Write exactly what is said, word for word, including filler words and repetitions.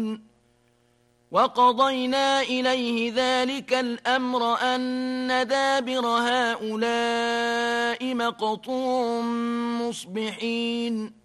وقضينا إليه ذلك الأمر أن دابر هؤلاء مقطوع مصبحين